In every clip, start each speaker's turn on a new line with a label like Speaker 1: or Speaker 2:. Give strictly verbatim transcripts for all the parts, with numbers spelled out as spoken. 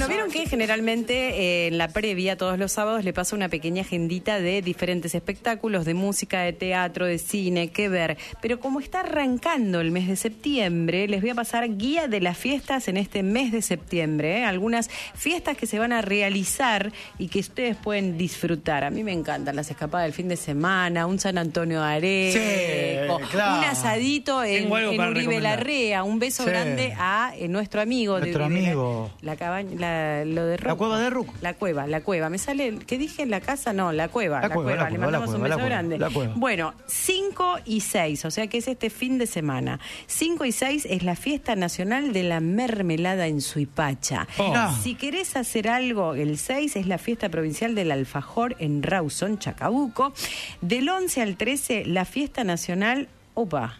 Speaker 1: ¿No vieron que generalmente eh, en la previa, todos los sábados, le pasa una pequeña agendita de diferentes espectáculos, de música, de teatro, de cine, qué ver? Pero como está arrancando el mes de septiembre, les voy a pasar guía de las fiestas en este mes de septiembre, ¿eh? Algunas fiestas que se van a realizar y que ustedes pueden disfrutar. A mí me encantan las escapadas del fin de semana, un San Antonio de Areco,
Speaker 2: sí, claro.
Speaker 1: un asadito en, en Uribe Larrea, un beso sí. grande a eh, nuestro amigo
Speaker 2: nuestro
Speaker 1: de Uribe
Speaker 2: amigo.
Speaker 1: La, la cabaña, la, lo de Rocco.
Speaker 2: La cueva de Ruco.
Speaker 1: La cueva, la cueva. ¿Me sale? ¿Qué dije? ¿La casa? No, la cueva.
Speaker 2: La,
Speaker 1: la
Speaker 2: cueva,
Speaker 1: cueva.
Speaker 2: la
Speaker 1: Le
Speaker 2: cueva,
Speaker 1: mandamos
Speaker 2: la
Speaker 1: un
Speaker 2: cueva,
Speaker 1: beso
Speaker 2: la
Speaker 1: grande.
Speaker 2: La cueva.
Speaker 1: Bueno, cinco y seis, o sea que es este fin de semana. cinco y seis es la fiesta nacional de la mermelada en Suipacha.
Speaker 2: Oh. No.
Speaker 1: Si querés hacer algo, el seis es la fiesta provincial del alfajor en Rawson, Chacabuco. Del once al trece, la fiesta nacional... Opa,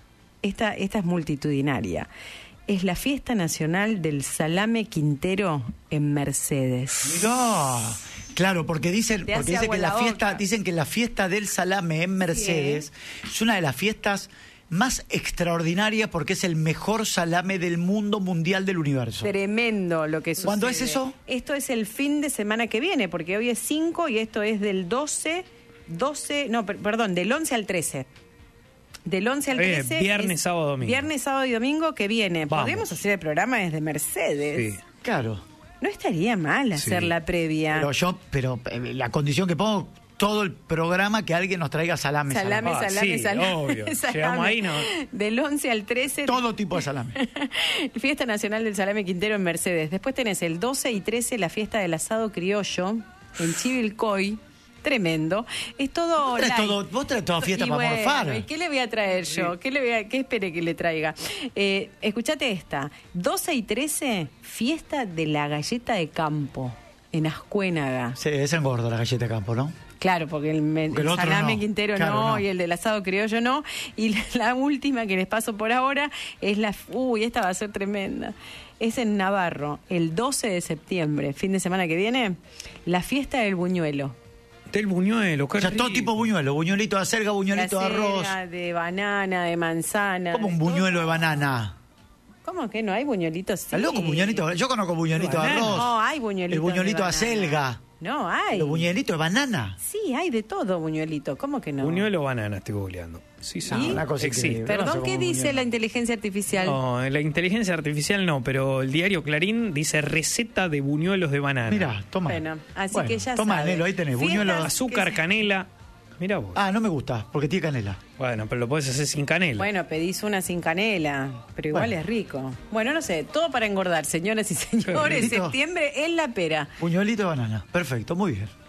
Speaker 1: esta, esta es multitudinaria. Es la fiesta nacional del salame Quintero en Mercedes.
Speaker 2: Mirá. Claro, porque dicen,
Speaker 1: Te
Speaker 2: porque dicen que la
Speaker 1: boca.
Speaker 2: fiesta, dicen que la fiesta del salame en Mercedes sí, ¿eh? es una de las fiestas más extraordinarias porque es el mejor salame del mundo mundial del universo.
Speaker 1: Tremendo lo que sucede.
Speaker 2: ¿Cuándo es eso?
Speaker 1: Esto es el fin de semana que viene, porque hoy es cinco y esto es del doce, doce, no, per, perdón, del once al trece. Del once al trece.
Speaker 3: Eh, viernes, sábado, domingo.
Speaker 1: Viernes, sábado y domingo que viene.
Speaker 3: Vamos.
Speaker 1: Podemos hacer el programa desde Mercedes.
Speaker 3: Sí.
Speaker 2: Claro.
Speaker 1: No estaría mal hacer
Speaker 3: Sí.
Speaker 1: la previa.
Speaker 2: Pero yo, pero eh, la condición que pongo todo el programa que alguien nos traiga salame.
Speaker 1: Salame,
Speaker 3: Ah,
Speaker 1: salame,
Speaker 3: sí,
Speaker 1: salame.
Speaker 3: obvio.
Speaker 1: salame.
Speaker 3: Llegamos ahí, ¿no?
Speaker 1: Del once al trece.
Speaker 2: Todo tipo de salame.
Speaker 1: Fiesta Nacional del Salame Quintero en Mercedes. Después tenés el doce y trece la fiesta del asado criollo en Chivilcoy. Tremendo. Es todo.
Speaker 2: Vos traes,
Speaker 1: light.
Speaker 2: todo, vos traes toda fiesta
Speaker 1: Y
Speaker 2: para
Speaker 1: bueno,
Speaker 2: morfar.
Speaker 1: ¿y qué le voy a traer yo? ¿Qué, le voy a, ¿Qué espere que le traiga? Eh, escuchate esta. doce y trece, fiesta de la galleta de campo en Ascuénaga.
Speaker 2: Sí, es engordo la galleta de campo, ¿no?
Speaker 1: Claro, porque el, me-
Speaker 2: Porque el
Speaker 1: el
Speaker 2: otro
Speaker 1: salame
Speaker 2: no.
Speaker 1: Quintero
Speaker 2: Claro,
Speaker 1: no,
Speaker 2: no.
Speaker 1: y el del asado criollo no. Y la, la última que les paso por ahora es la... Uy, esta va a ser tremenda. Es en Navarro, el doce de septiembre, fin de semana que viene, la fiesta del buñuelo.
Speaker 3: Del buñuelo, qué
Speaker 2: O sea, todo
Speaker 3: rico.
Speaker 2: tipo de buñuelo. Buñuelito de acelga, buñuelito de
Speaker 1: La
Speaker 2: arroz.
Speaker 1: cera, de banana, de manzana.
Speaker 2: Como un
Speaker 1: de
Speaker 2: buñuelo de
Speaker 1: todo.
Speaker 2: banana.
Speaker 1: ¿Cómo que no hay buñuelitos? Sí.
Speaker 2: ¿Estás loco? Buñuelito. Yo conozco buñuelito de
Speaker 3: Banana.
Speaker 2: arroz.
Speaker 1: No, hay buñuelitos
Speaker 2: El buñuelito de
Speaker 1: de
Speaker 2: acelga.
Speaker 1: No, hay.
Speaker 2: Los buñuelitos de banana.
Speaker 1: Sí, hay de todo buñuelito. ¿Cómo que no?
Speaker 3: Buñuelo o banana, estoy googleando. Sí, sí.
Speaker 1: ¿Y?
Speaker 2: Una cosa
Speaker 3: Existe.
Speaker 2: increíble.
Speaker 1: Perdón,
Speaker 2: No sé
Speaker 1: ¿qué
Speaker 2: cómo
Speaker 1: dice
Speaker 2: buñuelo.
Speaker 1: la inteligencia artificial?
Speaker 3: No, la inteligencia artificial no, pero el diario Clarín dice receta de buñuelos de banana.
Speaker 2: Mirá, toma.
Speaker 1: Bueno, así
Speaker 2: Bueno,
Speaker 1: que ya
Speaker 2: toma,
Speaker 1: sabe.
Speaker 2: Nelo, ahí tenés.
Speaker 1: Fiestas
Speaker 2: Buñuelo.
Speaker 3: Azúcar,
Speaker 1: que-
Speaker 3: canela. Mirá vos.
Speaker 2: Ah, no me gusta, porque tiene canela.
Speaker 3: Bueno, pero lo podés hacer sin canela.
Speaker 1: Bueno, pedís una sin canela, pero igual
Speaker 2: Bueno.
Speaker 1: es rico. Bueno, no sé, todo para engordar, señoras y señores.
Speaker 2: rico.
Speaker 1: Septiembre en la pera.
Speaker 2: Buñuelito de banana. Perfecto, muy bien.